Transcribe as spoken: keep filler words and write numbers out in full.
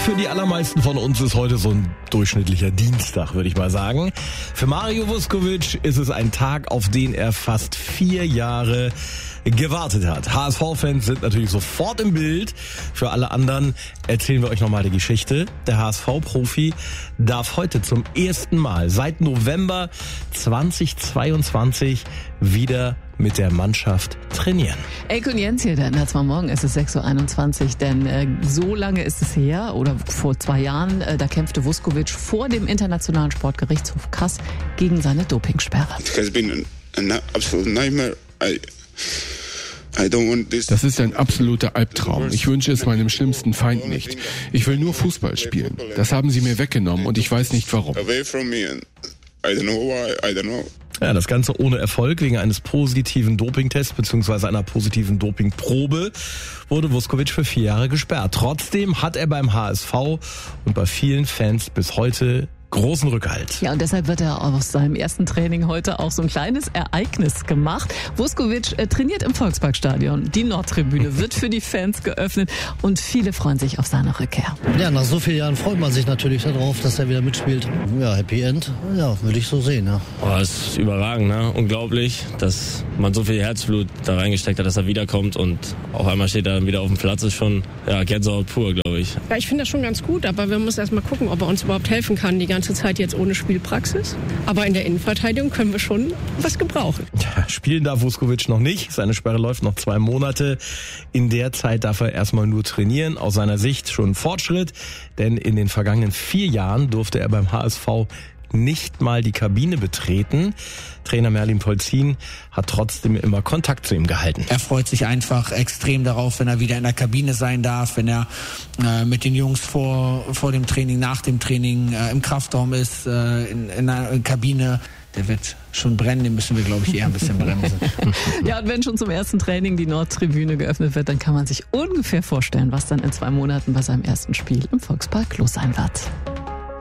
für die allermeisten von uns ist heute so ein durchschnittlicher Dienstag, würde ich mal sagen. Für Mario Vuskovic ist es ein Tag, auf den er fast vier Jahre gewartet hat. H S V-Fans sind natürlich sofort im Bild. Für alle anderen erzählen wir euch nochmal die Geschichte. Der H S V-Profi darf heute zum ersten Mal seit November zweitausendzweiundzwanzig wieder mit der Mannschaft trainieren. Elko und Jens hier, der ändert zwar morgen, es ist sechs Uhr einundzwanzig, denn äh, so lange ist es her, oder vor zwei Jahren, äh, da kämpfte Vuskovic vor dem Internationalen Sportgerichtshof Kass gegen seine Dopingsperre. It has been an absolute nightmare. I Das ist ein absoluter Albtraum. Ich wünsche es meinem schlimmsten Feind nicht. Ich will nur Fußball spielen. Das haben sie mir weggenommen und ich weiß nicht warum. Ja, das Ganze ohne Erfolg. Wegen eines positiven Dopingtests bzw. einer positiven Dopingprobe wurde Vuskovic für vier Jahre gesperrt. Trotzdem hat er beim H S V und bei vielen Fans bis heute großen Rückhalt. Ja, und deshalb wird er aus seinem ersten Training heute auch so ein kleines Ereignis gemacht. Vuskovic äh, trainiert im Volksparkstadion. Die Nordtribüne wird für die Fans geöffnet und viele freuen sich auf seine Rückkehr. Ja, nach so vielen Jahren freut man sich natürlich darauf, dass er wieder mitspielt. Ja, Happy End, ja, würde ich so sehen. Ja. Oh, das ist überragend, ne? Unglaublich, dass man so viel Herzblut da reingesteckt hat, dass er wiederkommt und auf einmal steht er dann wieder auf dem Platz. Ist schon, ja, Gänsehaut pur, glaube ich. Ja, ich finde das schon ganz gut, aber wir müssen erst mal gucken, ob er uns überhaupt helfen kann, die ganze Zeit jetzt ohne Spielpraxis. Aber in der Innenverteidigung können wir schon was gebrauchen. Ja, spielen darf Vuskovic noch nicht. Seine Sperre läuft noch zwei Monate. In der Zeit darf er erstmal nur trainieren. Aus seiner Sicht schon ein Fortschritt, denn in den vergangenen vier Jahren durfte er beim H S V nicht mal die Kabine betreten. Trainer Merlin Polzin hat trotzdem immer Kontakt zu ihm gehalten. Er freut sich einfach extrem darauf, wenn er wieder in der Kabine sein darf, wenn er äh, mit den Jungs vor vor dem Training, nach dem Training äh, im Kraftraum ist, äh, in, in der Kabine. Der wird schon brennen, den müssen wir, glaube ich, eher ein bisschen bremsen. Ja, und wenn schon zum ersten Training die Nordtribüne geöffnet wird, dann kann man sich ungefähr vorstellen, was dann in zwei Monaten bei seinem ersten Spiel im Volkspark los sein wird.